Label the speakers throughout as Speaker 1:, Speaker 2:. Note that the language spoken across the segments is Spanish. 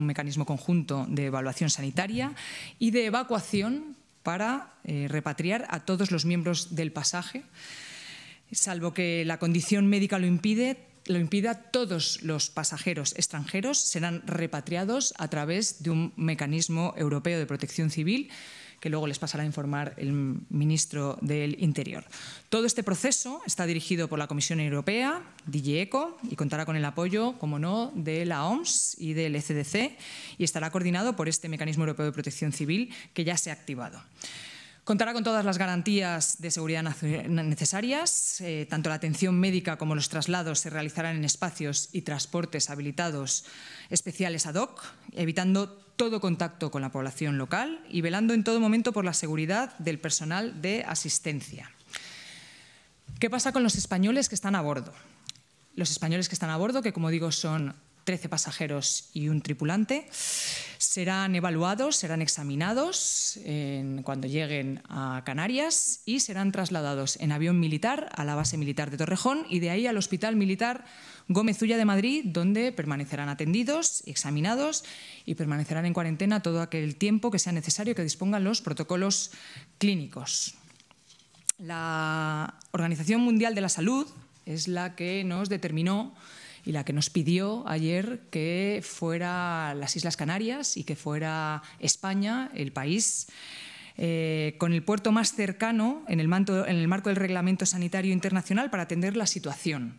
Speaker 1: un mecanismo conjunto de evaluación sanitaria y de evacuación para repatriar a todos los miembros del pasaje, salvo que la condición médica lo impida, todos los pasajeros extranjeros serán repatriados a través de un mecanismo europeo de protección civil que luego les pasará a informar el ministro del Interior. Todo este proceso está dirigido por la Comisión Europea, DG ECO, y contará con el apoyo, como no, de la OMS y del ECDC, y estará coordinado por este mecanismo europeo de protección civil que ya se ha activado. Contará con todas las garantías de seguridad necesarias. Tanto la atención médica como los traslados se realizarán en espacios y transportes habilitados especiales ad hoc, evitando todo contacto con la población local y velando en todo momento por la seguridad del personal de asistencia. ¿Qué pasa con los españoles que están a bordo? Los españoles que están a bordo, que como digo son 13 pasajeros y un tripulante, serán evaluados, serán examinados cuando lleguen a Canarias y serán trasladados en avión militar a la base militar de Torrejón y de ahí al Hospital Militar Gómez Ulla de Madrid, donde permanecerán atendidos, examinados y permanecerán en cuarentena todo aquel tiempo que sea necesario que dispongan los protocolos clínicos. La Organización Mundial de la Salud es la que nos determinó y la que nos pidió ayer que fuera las Islas Canarias y que fuera España el país con el puerto más cercano en el marco del Reglamento Sanitario Internacional para atender la situación.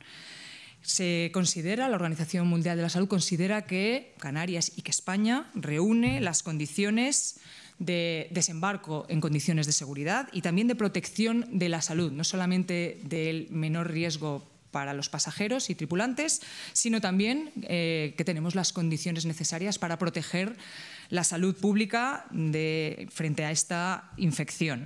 Speaker 1: La Organización Mundial de la Salud considera que Canarias y que España reúne las condiciones de desembarco en condiciones de seguridad y también de protección de la salud, no solamente del menor riesgo para los pasajeros y tripulantes, sino también que tenemos las condiciones necesarias para proteger la salud pública frente a esta infección.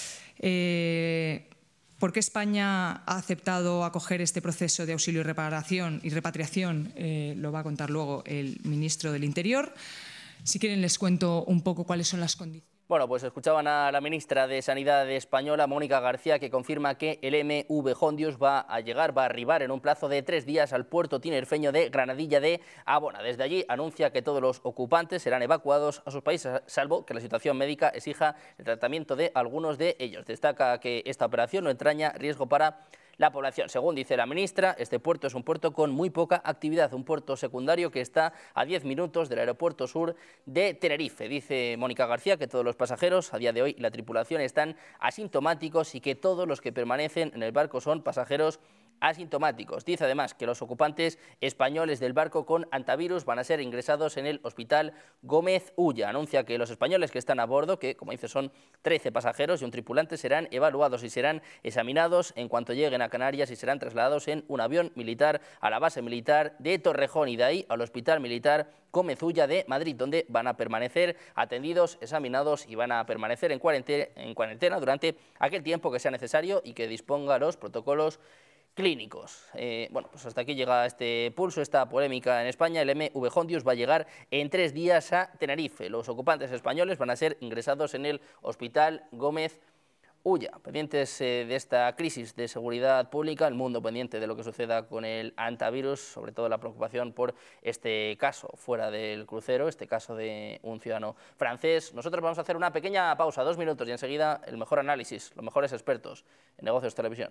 Speaker 1: ¿Por qué España ha aceptado acoger este proceso de auxilio y repatriación? Lo va a contar luego el ministro del Interior. Si quieren les cuento un poco cuáles son las condiciones.
Speaker 2: Bueno, pues escuchaban a la ministra de Sanidad española, Mónica García, que confirma que el MV Hondius va a arribar en un plazo de 3 días al puerto tinerfeño de Granadilla de Abona. Desde allí anuncia que todos los ocupantes serán evacuados a sus países, salvo que la situación médica exija el tratamiento de algunos de ellos. Destaca que esta operación no entraña riesgo para la población. Según dice la ministra, este puerto es un puerto con muy poca actividad, un puerto secundario que está a 10 minutos del aeropuerto sur de Tenerife. Dice Mónica García que todos los pasajeros a día de hoy y la tripulación están asintomáticos y que todos los que permanecen en el barco son pasajeros asintomáticos. Dice además que los ocupantes españoles del barco con antivirus van a ser ingresados en el Hospital Gómez Ulla. Anuncia que los españoles que están a bordo, que como dice son 13 pasajeros y un tripulante, serán evaluados y serán examinados en cuanto lleguen a Canarias y serán trasladados en un avión militar a la base militar de Torrejón y de ahí al Hospital Militar Gómez Ulla de Madrid, donde van a permanecer atendidos, examinados y van a permanecer en cuarentena durante aquel tiempo que sea necesario y que disponga los protocolos clínicos. Bueno, pues hasta aquí llega este pulso, esta polémica en España. El MV Hondius va a llegar en 3 días a Tenerife. Los ocupantes españoles van a ser ingresados en el Hospital Gómez Ulla. Pendientes de esta crisis de seguridad pública, el mundo pendiente de lo que suceda con el antivirus, sobre todo la preocupación por este caso fuera del crucero, este caso de un ciudadano francés. Nosotros vamos a hacer una pequeña pausa, 2 minutos, y enseguida el mejor análisis, los mejores expertos en negocios televisión.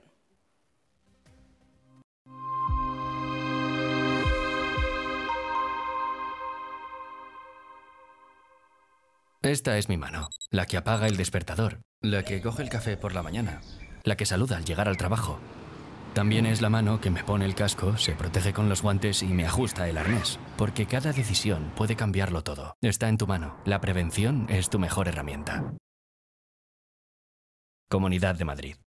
Speaker 3: Esta es mi mano, la que apaga el despertador, la que coge el café por la mañana, la que saluda al llegar al trabajo. También es la mano que me pone el casco, se protege con los guantes y me ajusta el arnés. Porque cada decisión puede cambiarlo todo. Está en tu mano. La prevención es tu mejor herramienta. Comunidad de Madrid.